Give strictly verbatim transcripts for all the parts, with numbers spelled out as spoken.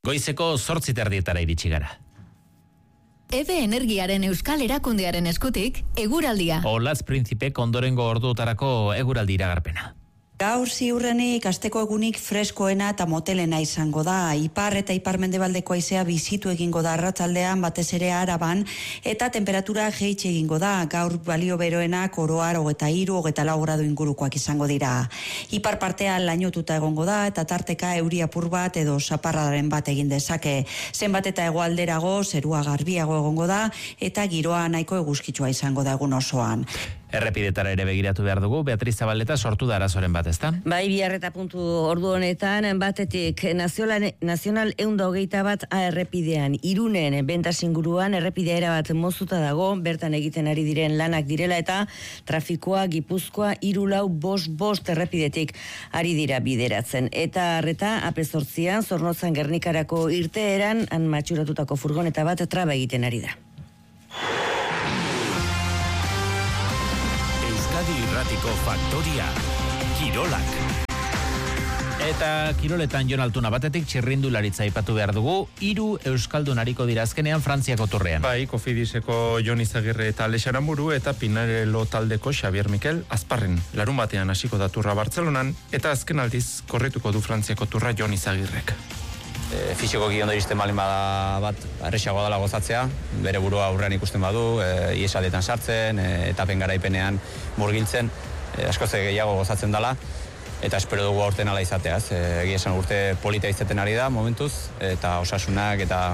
Goizeko zortzi terdietara iritsi gara. Ebe Energiaren Euskal Erakundearen eskutik, eguraldia. Olatz Printzipek ondorengo orduotarako eguraldi iragarpena. Gaur ziurrenik asteko egunik freskoena eta motelena izango da. Ipar eta ipar-mendebaldeko haizea bizitu egingo da arratsaldean, batez ere Araban, eta temperatura jaitsi egingo da. Gaur balio beroenak oroar hogeita hiru, hogeita lau gradu ingurukoak izango dira. Ipar partea lainotuta egongo da eta tarteka euri apur bat edo zaparradaren bat egin dezake. Zenbat eta hegoalderago zerua garbiago egongo da eta giroa nahiko eguzkitsua izango da egun osoan. Errepidetara ere begiratu behar dugu, Beatriz Zabaleta sortu da arazoren bat, ezta? Bai, biharreta puntu ordu honetan, batetik nazional, nazional eunda hogeita bat A errepidean, Irunen bentas inguruan errepidea erabat mozuta dago, bertan egiten ari diren lanak direla eta trafikoa Gipuzkoa hiru lau bost bost errepidetik ari dira bideratzen. Eta arreta apezortzian, Zornotzan Gernikarako irteeran, han matxuratutako furgoneta bat traba egiten ari da. Irratiko Faktoria, Kirolak. Eta kiroletan Jon Altuna batetik txirrindularitza aipatu behar dugu, hiru euskaldun ariko dira azkenean Frantziako turrean. Bai, Kofidiseko Jon Izagirre eta Alex Aranburu eta Pinarello taldeko Xabier Mikel Azparren. Larun batean hasiko da turra Bartzelonan eta azken aldiz korrituko du Frantziako turra Jon Izagirrek. E, Fisikoki ondo iristen balin bada bat, erresagoa dela gozatzea, bere burua aurrean ikusten badu, e, iesaldetan sartzen, e, etapen garaipenean murgiltzen, e, askoz gehiago gozatzen dela, eta espero dugu aurten ala izateaz. E, egia esan urte polita izaten ari da momentuz, eta osasunak eta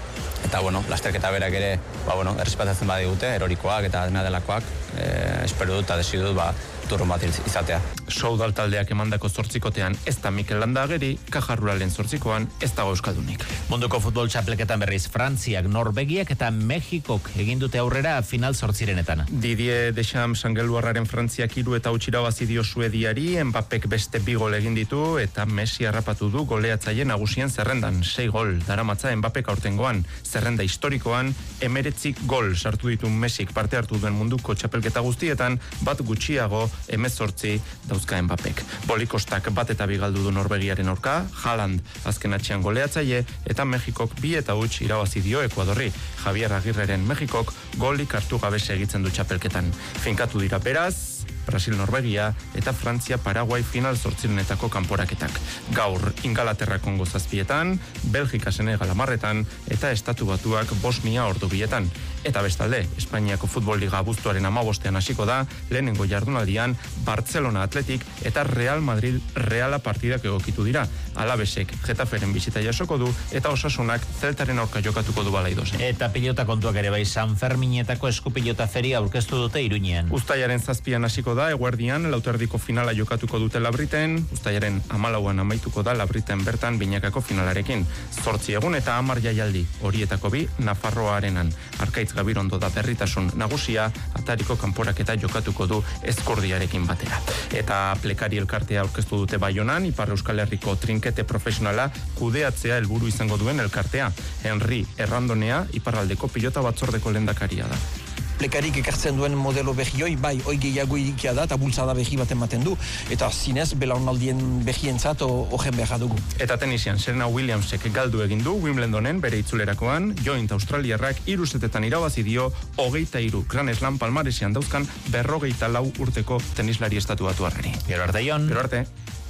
eta bueno, lasterketa berak ere, ba bueno, errespetatzen badigute, erorikoak eta dena delakoak, e, espero dut eta desi dut ba turron bat izatea. Soudal taldeak emandako zortzikotean ez da Mikel Landa ageri, Kajarruralen zortzikoan ez dago euskaldunik. Munduko futbol txapelketan berriz Frantziak, Norvegiak eta Mexikok egin dute aurrera final zortzirenetan. Didier Deschamps Angeluarraren Frantziak hiru eta huts irabazi dio Suediari, Mbappek beste bi gol egin ditu eta Messi harrapatu du goleatzaile nagusien zerrendan. Sei gol daramatza Mbappek aurtengoan, zerrenda historikoan hemeretzi gol sartu ditu Messik parte hartu duen munduko txapelketa guztietan, bat gutxiago hemezortzi dauzka Mbappek. Bolikostak bat eta bigaldu du Norvegiaren aurka, Haaland azken atxean goleatzaile eta Mexikok bi eta huts irabazi dio Ekuadorri. Javier Agirreren Mexikok golik hartu gabe segitzen du txapelketan. Finkatu dira beraz, Brasil Norvegia eta Frantzia Paraguay final zortzirenetako kanporaketak. Gaur Ingalaterra Kongo zazpietan, Belgika Senegal hamarretan eta Estatu Batuak Bosnia ordu bietan. Eta bestalde, Espainiako Futbol Liga abuztuaren hamabostean hasiko da, lehenengo jardunaldian Barcelona Atletik eta Real Madrid Reala partidak egokitu dira. Alabesek Getaferen bisita jasoko du eta Osasunak Zeltaren aurka jokatuko du Balaidosen. Eta pilota kontuak ere bai, San Ferminetako eskupilota feria aurkeztu dute Iruñean. Uztailaren zazpian hasiko da, eguerdian lauterdiko finala jokatuko dute Labriten, uztailaren hamalauan amaituko da Labriten bertan binakako finalarekin. Zortzi egun eta hamar jaialdi, horietako bi Nafarroa arenan. Arkaitz Gabirondo da berritasun nagusia, atariko kanporaketa jokatuko du Ezkurdiarekin batera. Eta plekari elkartea aurkeztu dute Baionan, Ipar Euskal Herriko trinkete profesionala kudeatzea helburu izango duen elkartea. Henri Errandonea, iparraldeko pilota batzordeko lehendakaria da. Plekarik ekartzen duen modelo behioi, bai, oi gehiago irikia da, eta bultzada behi bat ematen du, eta zinez, belaunaldien behientzat horren behar dugu. Eta tenisian, Serena Williamsek galdu egin du Wimbledonen bere itzulerakoan, joint australiarrak hiru setetan irabazi dio, hogeita hiru Grand Slam palmaresian dauzkan berrogeita lau urteko tenislari estatuatuarrari. Gero arte, Jon. Gero arte.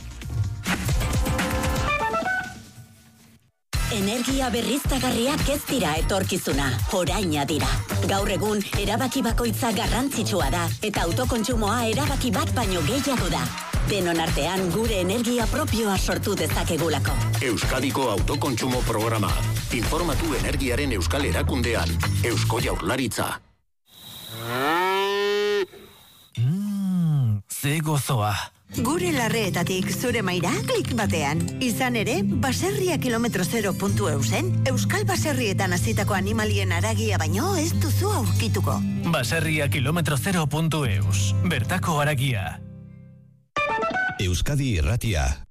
Energia berriztagarriak ez dira etorkizuna, oraina dira. Gaur egun, erabaki bakoitza garrantzitsua da, eta autokontsumoa erabaki bat baino gehiago da. Denon artean gure energia propioa sortu dezakegulako. Euskadiko autokontsumo programa. Informatu energiaren euskal erakundean. Eusko Jaurlaritza. Mmm, ze gozoa. Gure larreetatik zure maira klik batean. Izan ere, baserria kilometro zero puntu eusen, euskal baserrietan hasitako animalien haragia baino ez duzu aurkituko. Baserria kilometro zero puntu eus. Bertako haragia. Euskadi Irratia.